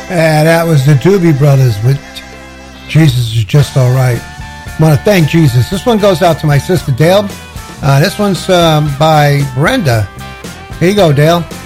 That was the Doobie Brothers with Jesus is Just Alright. I want to thank Jesus. This one goes out to my sister Dale. This one's by Brenda. Here you go, Dale.